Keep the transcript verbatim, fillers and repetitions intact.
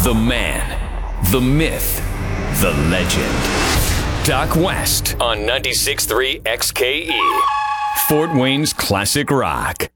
The man, the myth, the legend. Doc West on ninety-six point three X K E. Fort Wayne's classic rock.